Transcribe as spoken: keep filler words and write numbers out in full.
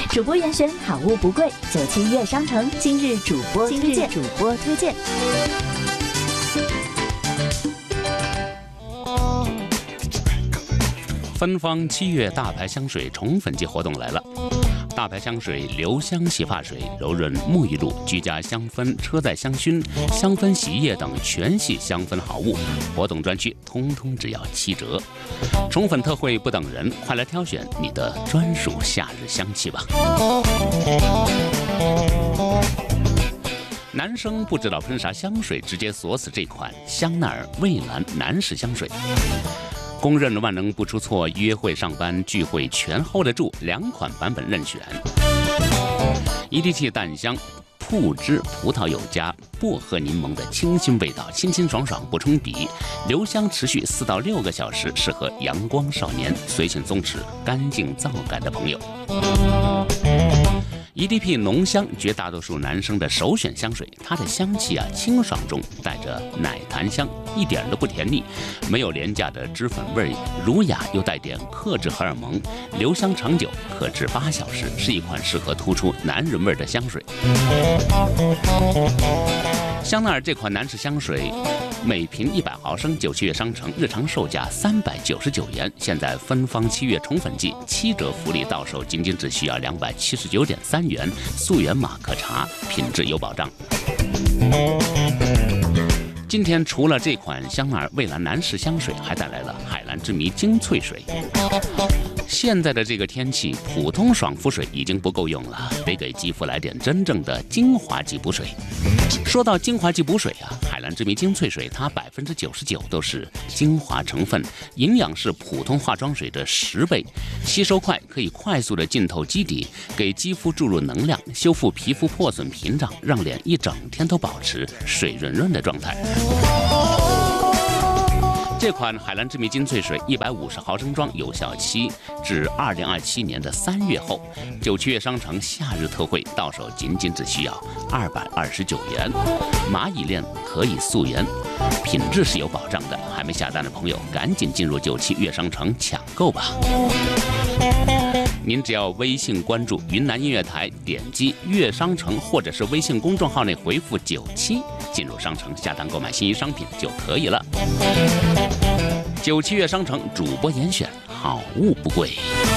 主播严选好物不贵，九七月商城今日主播推荐，主播推荐。 芬芳七月大牌香水宠粉季活动来了。大牌香水留香洗发水、柔润沐浴露、居家香氛、车载香薰、香氛洗衣液等全系香氛好物，活动专区通通只要七折。宠粉特惠不等人，快来挑选你的专属夏日香气吧。男生不知道喷啥香水，直接锁死这款香奈儿蔚蓝男士香水。公认万能不出错，约会、上班、聚会全 hold 得住，两款版本任选。一滴气淡香，铺汁葡萄柚加薄荷柠檬的清新味道，清清爽爽不冲鼻，留香持续四到六个小时，适合阳光少年、随性松弛、干净皂感的朋友。E D P 浓香，绝大多数男生的首选香水。它的香气啊，清爽中带着奶檀香，一点都不甜腻，没有廉价的脂粉味，儒雅又带点克制荷尔蒙，留香长久，可至八小时，是一款适合突出男人味的香水。香奈儿这款男士香水，每瓶一百毫升，九七月商城日常售价三百九十九元，现在芬芳七月宠粉季，七折福利到手仅仅只需要两百七十九点三元，溯源码可查，品质有保障。今天除了这款香奈儿蔚蓝男士香水，还带来了海蓝之谜精粹水。现在的这个天气，普通爽肤水已经不够用了，得给肌肤来点真正的精华级补水。说到精华级补水啊，海蓝之谜精粹水它百分之九十九都是精华成分，营养是普通化妆水的十倍，吸收快，可以快速的浸透基底，给肌肤注入能量，修复皮肤破损屏障，让脸一整天都保持水润润的状态。这款海蓝之谜精粹水一百五十毫升装，有效期至二零二七年的三月后，九七月商城夏日特惠，到手仅仅只需要二百二十九元。蚂蚁链可以溯源，品质是有保障的。还没下单的朋友，赶紧进入九七月商城抢购吧。您只要微信关注云南音乐台，点击乐商城或者是微信公众号内回复九七，进入商城下单购买心仪商品就可以了。九七月商城主播严选，好物不贵。